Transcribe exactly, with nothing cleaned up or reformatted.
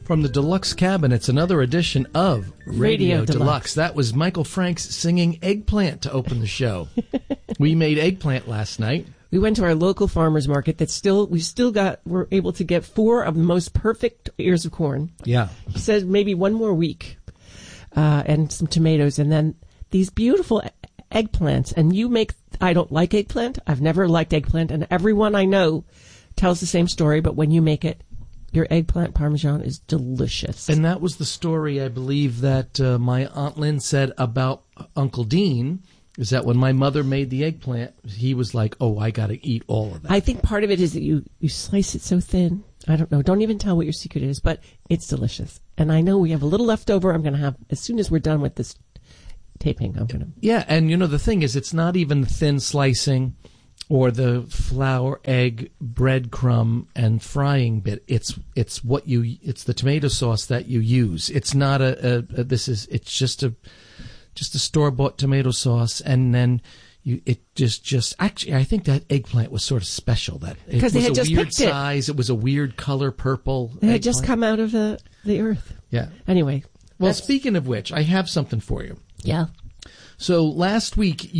From the Deluxe Cabinets, another edition of Radio, Radio Deluxe. Deluxe. That was Michael Franks singing Eggplant to open the show. We made eggplant last night. We went to our local farmer's market that still, we still got, we're able to get four of the most perfect ears of corn. Yeah. He said maybe one more week, uh, and some tomatoes, and then these beautiful eggplants. And you make, I don't like eggplant. I've never liked eggplant, and everyone I know tells the same story, but when you make it, your eggplant parmesan is delicious. And that was the story, I believe, that uh, my Aunt Lynn said about Uncle Dean, is that when my mother made the eggplant, he was like, oh, I got to eat all of that. I think part of it is that you, you slice it so thin. I don't know. Don't even tell what your secret is, but it's delicious. And I know we have a little left over. I'm going to have, as soon as we're done with this taping, I'm going to. Yeah, and you know, the thing is, it's not even thin slicing or the flour, egg, breadcrumb, and frying bit. It's it's what you it's the tomato sauce that you use. It's not a, a, a this is it's just a just a store bought tomato sauce, and then you it just just actually I think that eggplant was sort of special. That it because they was had a just weird picked it. size. It was a weird color, purple. They had eggplant. just come out of the the earth. Yeah. Anyway. Well, speaking of which, I have something for you. Yeah. So last week